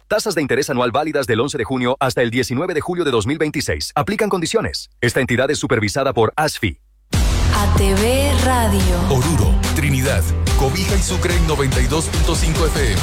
Tasas de interés anual válidas del 11 de junio hasta el 19 de julio de 2026. Aplican condiciones. Esta entidad es supervisada por ASFI. ATV Radio. Oruro, Trinidad, Cobija y Sucre en 92.5 FM.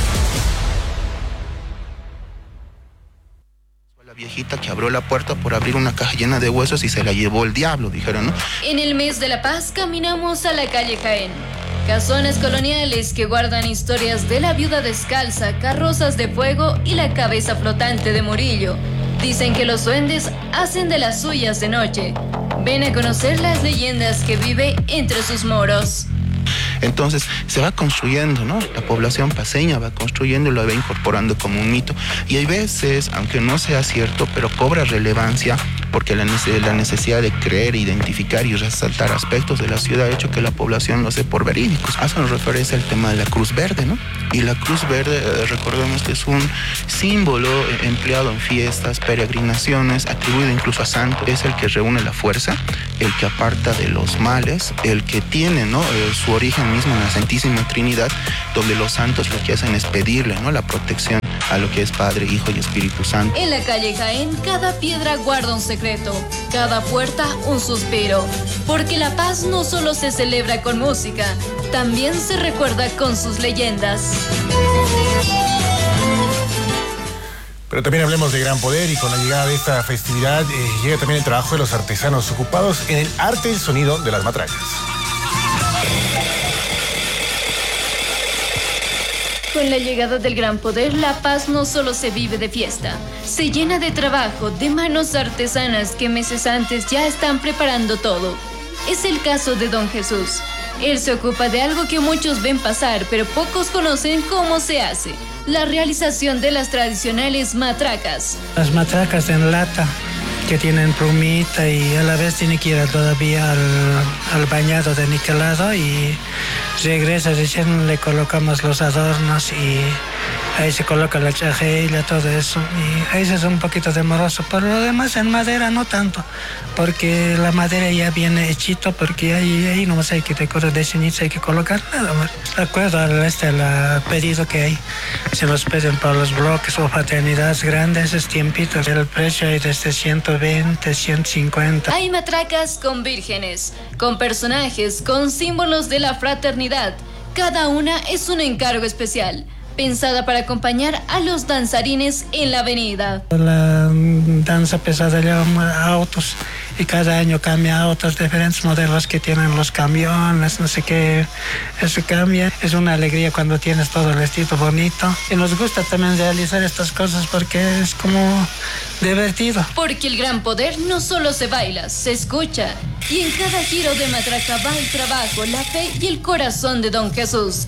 La viejita que abrió la puerta por abrir una caja llena de huesos y se la llevó el diablo, dijeron, ¿no? En el mes de la paz caminamos a la calle Jaén. Casonas coloniales que guardan historias de la viuda descalza, carrozas de fuego y la cabeza flotante de Murillo. Dicen que los duendes hacen de las suyas de noche. Ven a conocer las leyendas que vive entre sus moros. Entonces se va construyendo, ¿no? La población paceña va construyendo y lo va incorporando como un mito. Y hay veces, aunque no sea cierto, pero cobra relevancia porque la necesidad de creer, identificar y resaltar aspectos de la ciudad ha hecho que la población lo sé por verídicos. Hacen referencia al tema de la Cruz Verde, ¿no? Y la Cruz Verde, recordemos que es un símbolo empleado en fiestas, peregrinaciones, atribuido incluso a santo. Es el que reúne la fuerza, el que aparta de los males, el que tiene, ¿no? Su origen mismo en la Santísima Trinidad, donde los santos lo que hacen es pedirle, ¿no? La protección a lo que es Padre, Hijo y Espíritu Santo. En la calle Jaén, cada piedra guarda un secreto, cada puerta un suspiro, porque la paz no solo se celebra con música, también se recuerda con sus leyendas. Pero también hablemos de gran poder y con la llegada de esta festividad llega también el trabajo de los artesanos ocupados en el arte y el sonido de las matracas. Con la llegada del gran poder, la paz no solo se vive de fiesta, se llena de trabajo, de manos artesanas que meses antes ya están preparando todo. Es el caso de Don Jesús. Él se ocupa de algo que muchos ven pasar, pero pocos conocen cómo se hace: la realización de las tradicionales matracas. Las matracas en lata, que tienen plumita y a la vez tiene que ir todavía al bañado de niquelado y regresa, recién le colocamos los adornos y ahí se coloca la chajeila, todo eso, y ahí es un poquito demoroso, pero lo demás en madera no tanto, porque la madera ya viene hechito, porque ahí nomás hay que decorar de ceniza, hay que colocar nada más. De acuerdo al pedido que hay, se nos piden para los bloques o fraternidades grandes, es tiempitos, el precio hay desde 120, 150. Hay matracas con vírgenes, con personajes, con símbolos de la fraternidad. Cada una es un encargo especial, pensada para acompañar a los danzarines en la avenida. La danza pesada lleva autos y cada año cambia a otros diferentes modelos que tienen los camiones, no sé qué, eso cambia. Es una alegría cuando tienes todo el vestido bonito. Y nos gusta también realizar estas cosas porque es como divertido. Porque el gran poder no solo se baila, se escucha. Y en cada giro de matraca va el trabajo, la fe y el corazón de Don Jesús.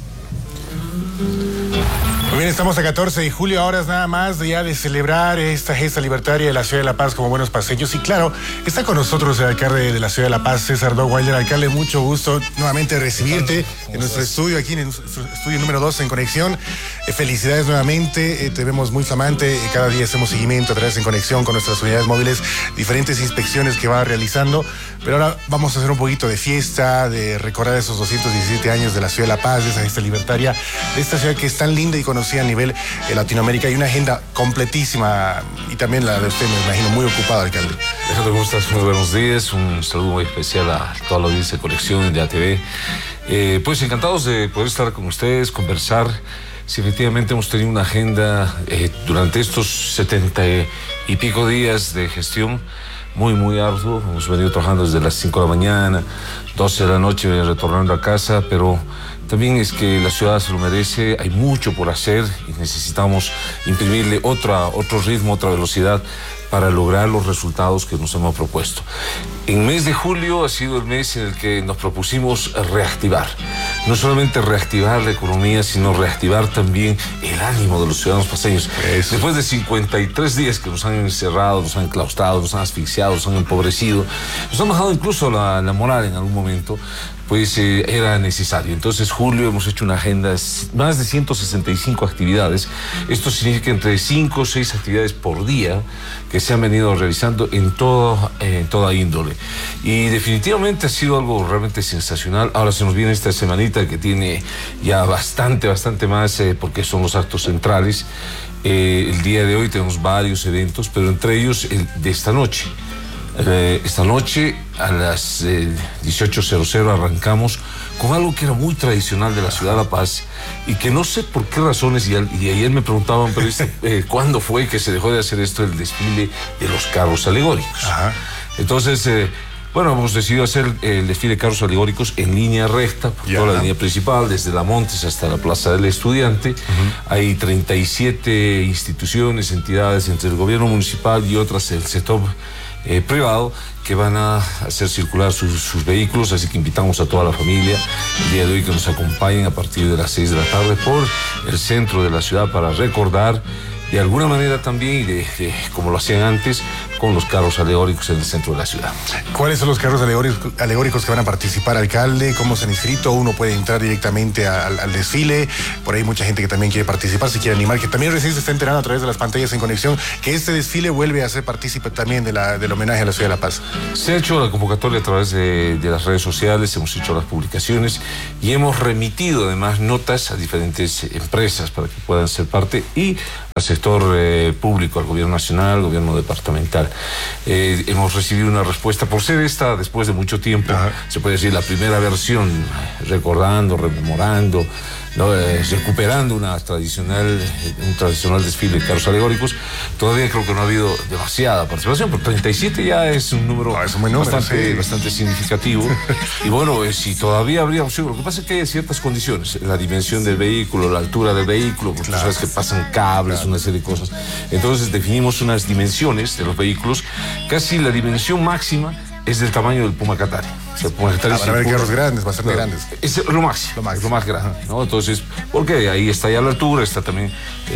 Muy bien, estamos a 14 de julio, horas nada más ya de celebrar esta gesta libertaria de la Ciudad de La Paz como buenos paseños. Y claro, está con nosotros el alcalde de la Ciudad de La Paz, César Dockweiler. Alcalde, mucho gusto nuevamente recibirte en nuestro estudio, aquí en nuestro estudio número 2 en Conexión. Felicidades nuevamente, te vemos muy flamante. Cada día hacemos seguimiento a través En Conexión con nuestras unidades móviles, diferentes inspecciones que va realizando. Pero ahora vamos a hacer un poquito de fiesta, de recordar esos 217 años de la Ciudad de La Paz, de esa gesta libertaria, de esta ciudad que es tan linda y conocida a nivel Latinoamérica. Hay una agenda completísima y también la de usted, me imagino, muy ocupada, alcalde. Alejandro, ¿cómo estás? Muy buenos días. Un saludo muy especial a toda la audiencia de Conexión de ATV. Pues encantados de poder estar con ustedes, conversar. Si efectivamente hemos tenido una agenda durante estos 70 y pico días de gestión muy arduo. Hemos venido trabajando desde las 5 de la mañana, 12 de la noche, retornando a casa, pero también es que la ciudad se lo merece, hay mucho por hacer y necesitamos imprimirle otro ritmo, otra velocidad para lograr los resultados que nos hemos propuesto. En mes de julio ha sido el mes en el que nos propusimos reactivar. No solamente reactivar la economía, sino reactivar también el ánimo de los ciudadanos paceños. Eso. Después de 53 días que nos han encerrado, nos han enclaustrado, nos han asfixiado, nos han empobrecido, nos han bajado incluso la moral en algún momento, pues era necesario. Entonces, julio hemos hecho una agenda, más de 165 actividades. Esto significa entre 5 o 6 actividades por día que se han venido realizando en toda índole. Y definitivamente ha sido algo realmente sensacional. Ahora se nos viene esta semanita que tiene ya bastante más, porque son los actos centrales. El día de hoy tenemos varios eventos, pero entre ellos el de esta noche. Esta noche a las 18:00 arrancamos con algo que era muy tradicional de la ciudad de La Paz y que no sé por qué razones, y ayer me preguntaban, pero ¿cuándo fue que se dejó de hacer esto, el desfile de los carros alegóricos? Ajá. Entonces, bueno, hemos decidido hacer el desfile de carros alegóricos en línea recta, por toda la línea principal, desde La Montes hasta la Plaza del Estudiante. Hay 37 instituciones, entidades entre el gobierno municipal y otras del sector privado que van a hacer circular sus vehículos, así que invitamos a toda la familia el día de hoy que nos acompañen a partir de las 6 de la tarde por el centro de la ciudad para recordar de alguna manera también, como lo hacían antes, con los carros alegóricos en el centro de la ciudad. ¿Cuáles son los carros alegóricos que van a participar, alcalde? ¿Cómo se han inscrito? ¿Uno puede entrar directamente al desfile? Por ahí mucha gente que también quiere participar, si quiere animar, que también recién se está enterando a través de las pantallas en conexión, que este desfile vuelve a ser partícipe también del homenaje a la ciudad de La Paz. Se ha hecho la convocatoria a través de las redes sociales, hemos hecho las publicaciones y hemos remitido además notas a diferentes empresas para que puedan ser parte y al sector público, al gobierno nacional, al gobierno departamental. Hemos recibido una respuesta, por ser esta, después de mucho tiempo, se puede decir la primera versión, recordando, rememorando, ¿no? Recuperando un tradicional desfile de carros alegóricos. Todavía creo que no ha habido demasiada participación, pero 37 ya es un número, bastante significativo. Y bueno, si todavía habría opción, lo que pasa es que hay ciertas condiciones, la dimensión del vehículo, la altura del vehículo, porque tú sabes que pasan cables, una serie de cosas. Entonces definimos unas dimensiones de los vehículos, casi la dimensión máxima es del tamaño del Puma Qatari. O sea, Puma Qatari van a haber carros grandes, bastante grandes. Es lo máximo, lo más grande, ¿no? Entonces, porque ahí está ya la altura, está también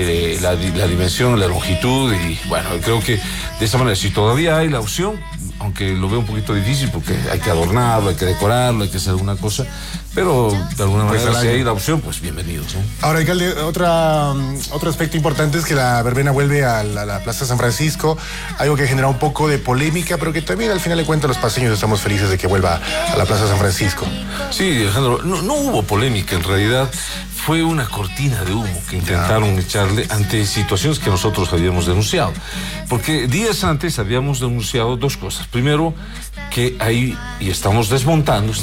la dimensión, la longitud, y bueno, creo que de esa manera, si todavía hay la opción, aunque lo veo un poquito difícil porque hay que adornarlo, hay que decorarlo, hay que hacer alguna cosa, pero de alguna manera si hay la opción, pues bienvenidos, ¿no? Ahora, alcalde, otro aspecto importante es que la verbena vuelve a la Plaza San Francisco, algo que genera un poco de polémica, pero que también al final de cuentas los paseños estamos felices de que vuelva a la Plaza San Francisco. Sí, Alejandro, no hubo polémica, en realidad fue una cortina de humo que intentaron echarle ante situaciones que nosotros habíamos denunciado. Porque días antes habíamos denunciado dos cosas. Primero, que hay, y estamos desmontando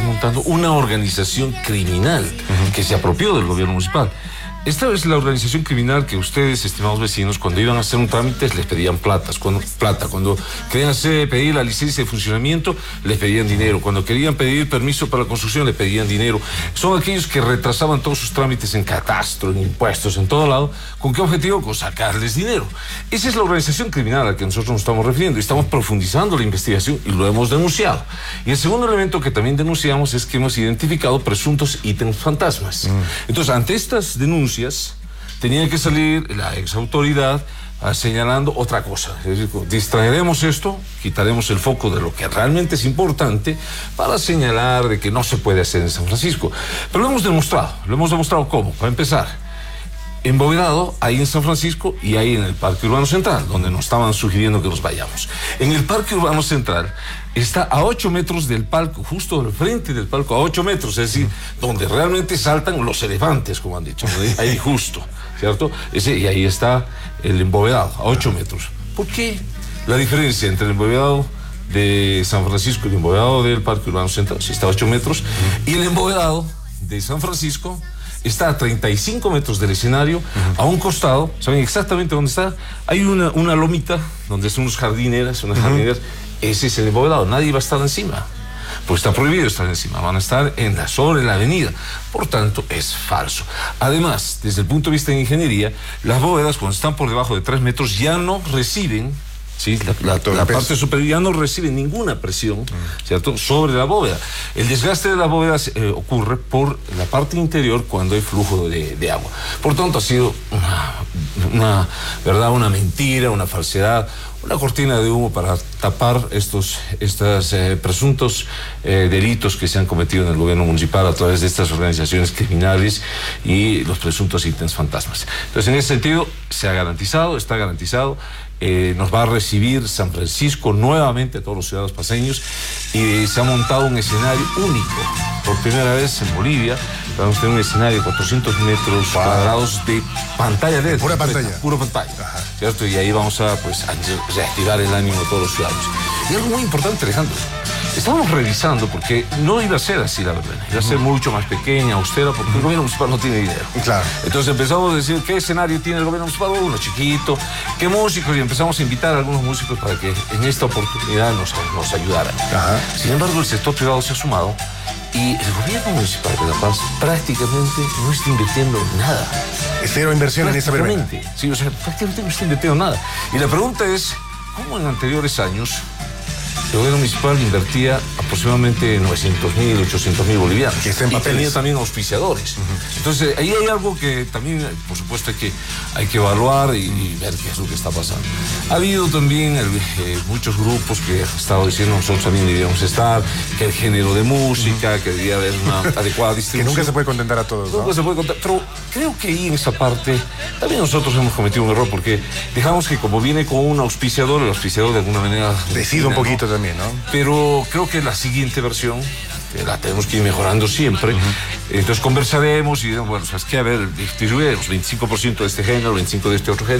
una organización criminal que se apropió del gobierno municipal. Esta es la organización criminal que ustedes, estimados vecinos, cuando iban a hacer un trámite les pedían plata. Cuando querían pedir la licencia de funcionamiento, les pedían dinero. Cuando querían pedir permiso para la construcción, les pedían dinero. Son aquellos que retrasaban todos sus trámites en catastro, en impuestos, en todo lado. ¿Con qué objetivo? Con sacarles dinero. Esa es la organización criminal a la que nosotros nos estamos refiriendo. Estamos profundizando la investigación y lo hemos denunciado. Y el segundo elemento que también denunciamos es que hemos identificado presuntos ítems fantasmas. Entonces, ante estas denuncias, tenía que salir la exautoridad señalando otra cosa. Es decir, distraeremos esto, quitaremos el foco de lo que realmente es importante para señalar de que no se puede hacer en San Francisco. Pero lo hemos demostrado ¿cómo? Para empezar, embovedado ahí en San Francisco y ahí en el Parque Urbano Central, donde nos estaban sugiriendo que nos vayamos. En el Parque Urbano Central está a 8 metros del palco, justo al frente del palco, a 8 metros, es decir, donde realmente saltan los elefantes, como han dicho, ahí justo, ¿cierto? Y ahí está el embovedado, a 8 metros. ¿Por qué la diferencia entre el embovedado de San Francisco y el embovedado del Parque Urbano Central? Si está a 8 metros, y el embovedado de San Francisco está a 35 metros del escenario, a un costado, ¿saben exactamente dónde está? Hay una lomita donde son unas jardineras, ese es el embovedado, nadie va a estar encima, pues está prohibido estar encima, van a estar sobre la avenida, por tanto es falso. Además, desde el punto de vista de ingeniería, las bóvedas cuando están por debajo de 3 metros ya no reciben, ¿sí? La parte superior ya no recibe ninguna presión, ¿cierto?, sobre la bóveda. El desgaste de la bóveda ocurre por la parte interior cuando hay flujo de agua. Por tanto, ha sido una mentira, una falsedad, una cortina de humo para tapar estos presuntos delitos que se han cometido en el gobierno municipal a través de estas organizaciones criminales y los presuntos ítems fantasmas. Entonces, en ese sentido, se ha garantizado, está garantizado. Nos va a recibir San Francisco nuevamente a todos los ciudadanos paseños y se ha montado un escenario único. Por primera vez en Bolivia vamos a tener un escenario de 400 metros cuadrados de pantalla LED. Pura pantalla. Pura pantalla. ¿Cierto? Y ahí vamos a reactivar el ánimo de todos los ciudadanos. Y algo muy importante, Alejandro. Estábamos revisando porque no iba a ser así la verbena, iba a ser mucho más pequeña, austera, porque el gobierno municipal no tiene dinero. Claro. Entonces empezamos a decir qué escenario tiene el gobierno municipal, uno chiquito, qué músicos, y empezamos a invitar a algunos músicos para que en esta oportunidad nos ayudaran. Ajá. Sin embargo, el sector privado se ha sumado y el gobierno municipal de La Paz prácticamente no está invirtiendo nada. Es cero inversión en esta verbena. Sí, o sea, prácticamente no está invirtiendo nada. Y la pregunta es, ¿cómo en anteriores años el gobierno municipal invertía aproximadamente 900.000, 800.000 bolivianos? Que está en papeles. Y tenía también auspiciadores. Entonces, ahí hay algo que también, por supuesto, hay que evaluar y ver qué es lo que está pasando. Ha habido también muchos grupos que han estado diciendo nosotros también deberíamos estar, que el género de música, que debería haber una adecuada distribución. Que nunca se puede contentar a todos, ¿no? Nunca se puede contar, pero creo que ahí en esa parte también nosotros hemos cometido un error porque dejamos que como viene con un auspiciador, el auspiciador de alguna manera decide un poquito, ¿no? También, ¿no? Pero creo que la siguiente versión la tenemos que ir mejorando siempre. Entonces conversaremos y diremos, bueno, ¿sabes qué? A ver, distribuiremos 25% de este género, 25% de este otro género.